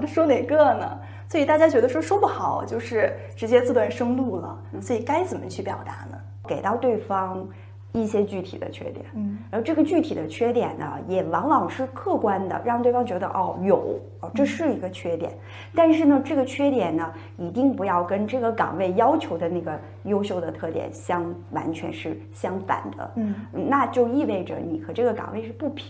这说哪个呢？所以大家觉得说不好，就是直接自断生路了。所以该怎么去表达呢？ 给到对方一些具体的缺点，然后这个具体的缺点呢，也往往是客观的，让对方觉得这是一个缺点，但是呢，这个缺点呢，一定不要跟这个岗位要求的那个优秀的特点完全是相反的，那就意味着你和这个岗位是不匹